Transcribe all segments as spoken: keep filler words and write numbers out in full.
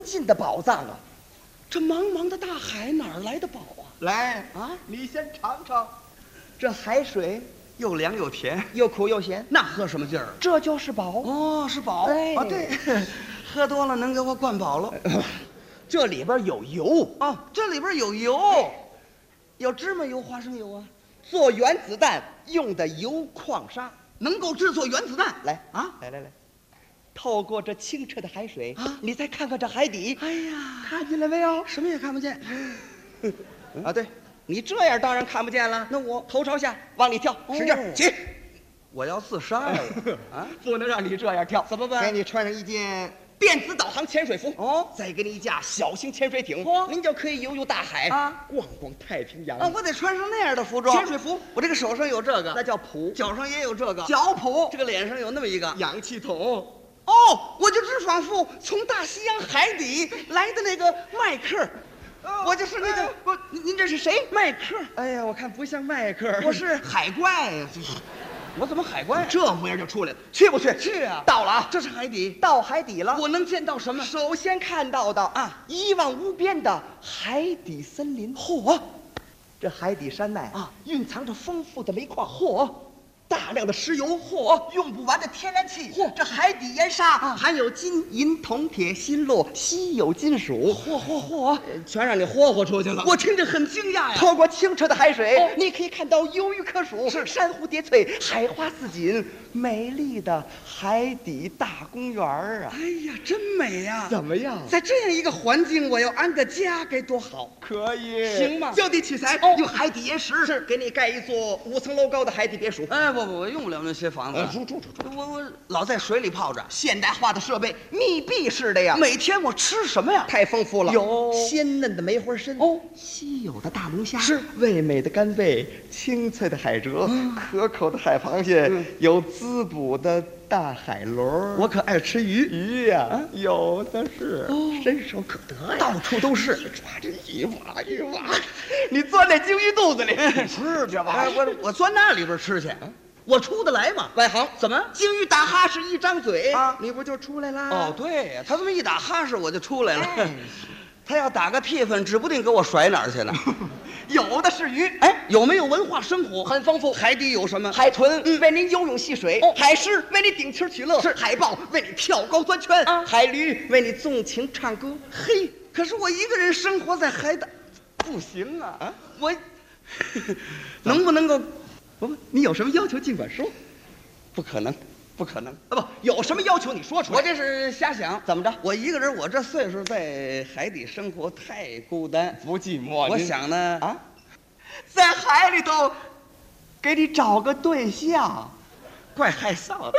尽的宝藏啊！这茫茫的大海哪儿来的宝啊？ 来啊， 你先尝尝， 这海水又凉又甜， 又苦又咸， 那喝什么劲儿？ 这就是宝哦，是宝。 哎啊，对，喝多了能给我灌饱了。 这里边有油哦，这里边有油， 有芝麻油、花生油啊，做原子弹用的油矿砂， 能够制作原子弹。 来啊， 来来来，透过这清澈的海水啊， 你再看看这海底， 哎呀， 看见了没有？ 什么也看不见。 啊，对，你这样当然看不见了。 那我头朝下往里跳，使劲儿起！ 我要自杀呀！ 啊，不能让你这样跳， 怎么办？ 给你穿上一件电子导航潜水服， 哦， 再给你一架小型潜水艇， 嚯您就可以游游大海啊， 逛逛太平洋啊，我得穿上那样的服装。 潜水服， 我这个手上有这个， 那叫蹼， 脚上也有这个脚蹼， 这个脸上有那么一个氧气筒。 哦，我就只仿佛从大西洋海底来的那个麦克， 哦我就是那个。不，您您这是谁？麦克？ 哎呀，我看不像迈克尔， 我是海怪呀！ 我怎么海关？ 这模样就出来了， 去不去？ 去啊！ 到了啊， 这是海底， 到海底了。 我能见到什么？ 首先看到的啊， 一望无边的海底森林。嚯，这海底山脉啊， 蕴藏着丰富的煤矿。嚯，大量的石油。 嚯，用不完的天然气。 嚯， 这海底盐沙啊含有金、银、铜、铁、锌、铬、 稀有金属。 嚯嚯嚯！ 全让你霍霍出去了。 我听着很惊讶呀。 透过清澈的海水， 哦你可以看到游鱼可数， 是珊瑚叠翠，海花似锦，美丽的海底大公园儿啊！ 哎呀，真美呀！ 怎么样？ 在这样一个环境，我要安个家该多好！ 可以行吗？就地取材， 哦用海底岩石， 是给你盖一座五层楼高的海底别墅。 哎，不不，我用不了那些房子， 呃住住住住， 我我老在水里泡着， 现代化的设备，密闭式的呀， 每天我吃什么呀？ 太丰富了。 有鲜嫩的梅花参哦， 稀有的大龙虾， 是味美的干贝，清脆的海蜇， 嗯可口的海螃蟹， 嗯有滋补的大海螺。 我可爱吃鱼， 鱼呀，有的是， 哦伸手可得呀， 到处都是。 抓着一挖一挖，你钻那鲸鱼肚子里吃去吧。 哎，我我钻那里边吃去，我出得来吗？ 外行怎么？ 鲸鱼打哈是一张嘴啊你不就出来啦？ 哦，对呀，他这么一打哈士，我就出来了。 哎他要打个屁粪，指不定给我甩哪儿去呢。 有的是鱼， 哎，有没有文化生活？ 很丰富。 海底有什么？ 海豚、 嗯为您游泳戏水， 哦海狮为你顶情取乐， 是海豹为你跳高钻圈， 啊海驴为你纵情唱歌。 嘿，可是我一个人生活在海岛， 不行啊！啊， 我能不能够？ 不不，你有什么要求尽管说。 不可能，不可能！ 啊不，有什么要求你说出来。 我这是瞎想。 怎么着？ 我一个人，我这岁数在海底生活太孤单。 不寂寞我想呢， 啊，在海里头给你找个对象， 怪害臊的。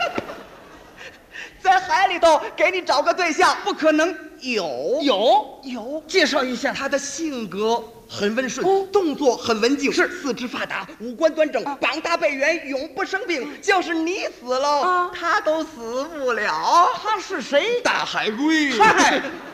在海里头给你找个对象， 不可能， 有有有。 介绍一下。 他的性格很温顺， 哦动作很文静， 是四肢发达，五官端正，膀大背圆，永不生病。就是你死了， 啊他都死不了。 他是谁？ 大海龟。 嗨，